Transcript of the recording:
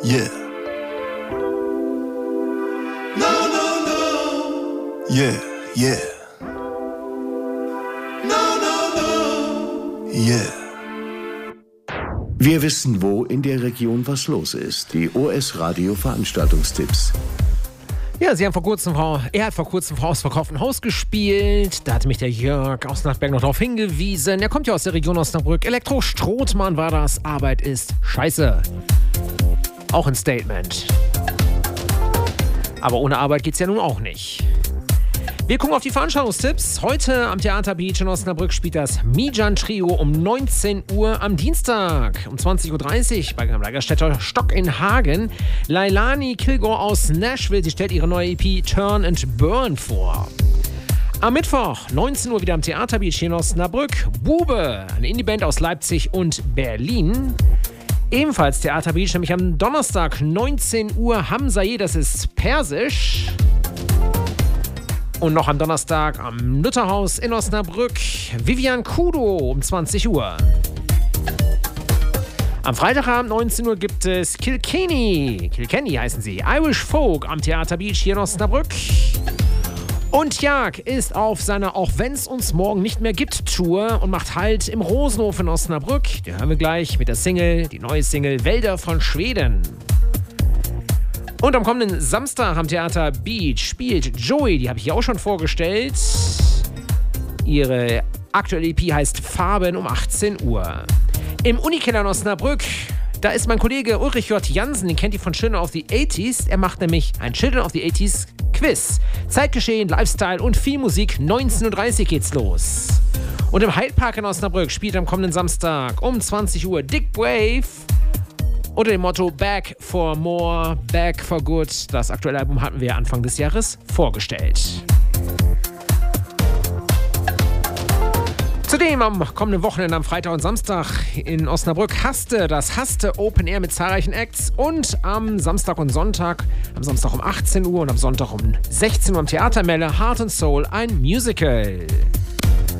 Yeah. No, no, no. Yeah, yeah. No, no, no. Yeah. Wir wissen, wo in der Region was los ist. Die OS-Radio-Veranstaltungstipps. Ja, er hat vor kurzem vor ausverkauftem Haus gespielt. Da hatte mich der Jörg aus Nachtberg noch darauf hingewiesen. Er kommt ja aus der Region Osnabrück. Elektro-Strothmann war das. Arbeit ist scheiße. Auch ein Statement. Aber ohne Arbeit geht's ja nun auch nicht. Wir gucken auf die Veranstaltungstipps. Heute am Theater Beach in Osnabrück spielt das Mijan Trio um 19 Uhr am Dienstag. Um 20.30 Uhr bei Lagerstädter Stock in Hagen. Lailani Kilgore aus Nashville, sie stellt ihre neue EP Turn and Burn vor. Am Mittwoch, 19 Uhr wieder am Theater Beach hier in Osnabrück. Bube, eine Indie-Band aus Leipzig und Berlin. Ebenfalls Theater Beach, nämlich am Donnerstag, 19 Uhr Hamzaye, das ist Persisch. Und noch am Donnerstag am Lutherhaus in Osnabrück Vivian Kudo um 20 Uhr. Am Freitagabend 19 Uhr gibt es Kilkenny heißen sie, Irish Folk am Theater Beach hier in Osnabrück. Und Jag ist auf seiner Auch wenn's uns morgen nicht mehr gibt Tour und macht Halt im Rosenhof in Osnabrück. Die hören wir gleich mit der die neue Single Wälder von Schweden. Und am kommenden Samstag am Theater Beach spielt Joey, die habe ich hier auch schon vorgestellt. Ihre aktuelle EP heißt Farben um 18 Uhr. Im Unikeller in Osnabrück, da ist mein Kollege Ulrich J. Jansen, den kennt ihr von Children of the 80s. Er macht nämlich ein Children of the 80s Quiz. Zeitgeschehen, Lifestyle und viel Musik, 19.30 Uhr geht's los. Und im Hyde Park in Osnabrück spielt am kommenden Samstag um 20 Uhr Dick Wave. Unter dem Motto Back for More, Back for Good. Das aktuelle Album hatten wir Anfang des Jahres vorgestellt. Zudem am kommenden Wochenende am Freitag und Samstag in Osnabrück das Haste Open Air mit zahlreichen Acts. Und am Samstag und Sonntag, am Samstag um 18 Uhr und am Sonntag um 16 Uhr am Theater Melle Heart and Soul ein Musical.